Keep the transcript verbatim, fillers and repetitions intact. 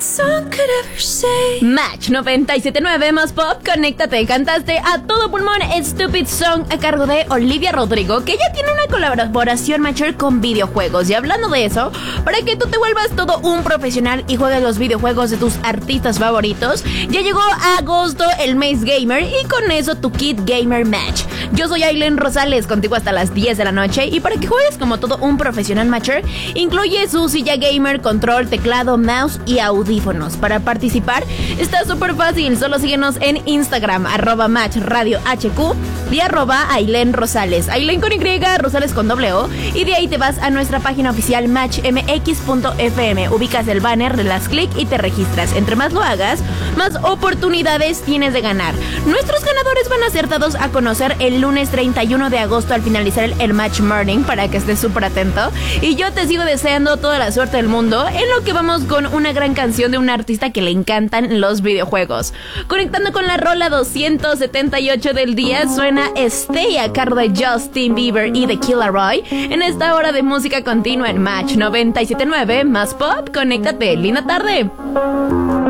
song could ever say. Match noventa y siete punto nueve más pop, conéctate, cantaste a todo pulmón Stupid Song a cargo de Olivia Rodrigo, que ya tiene una colaboración mayor con videojuegos. Y hablando de eso, para que tú te vuelvas todo un profesional y juegues los videojuegos de tus artistas favoritos, ya llegó agosto, el mes gamer, y con eso tu Kit Gamer Match. Yo soy Aileen Rosales, contigo hasta las diez de la noche, y para que juegues como todo un profesional mature, incluye su silla gamer, control, teclado, mouse y audífonos. Para participar está súper fácil, solo síguenos en Instagram, arroba match radio hq y arroba Aileen Rosales, Aileen con Y, Rosales con doble O, y de ahí te vas a nuestra página oficial match m x punto f m, ubicas el banner, le das clic y te registras. Entre más lo hagas, más oportunidades tienes de ganar. Nuestros ganadores van a ser dados a conocer el lunes treinta y uno de agosto al finalizar el, el Match Morning, para que estés súper atento. Y yo te sigo deseando toda la suerte del mundo, en lo que vamos con una gran canción de un artista que le encantan los videojuegos. Conectando con la rola doscientos setenta y ocho del día, suena Stay a cargo de Justin Bieber y The Killer Roy en esta hora de música continua en Match noventa y siete punto nueve más pop. Conéctate, linda tarde.